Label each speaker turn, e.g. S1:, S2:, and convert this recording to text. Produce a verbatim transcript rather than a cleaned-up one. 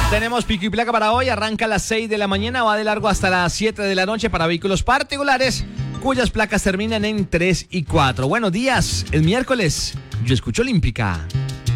S1: Tenemos pico y placa para hoy, arranca a las seis de la mañana, va de largo hasta las siete de la noche para vehículos particulares, cuyas placas terminan en tres y cuatro. Buenos días, el miércoles, yo escucho Olímpica.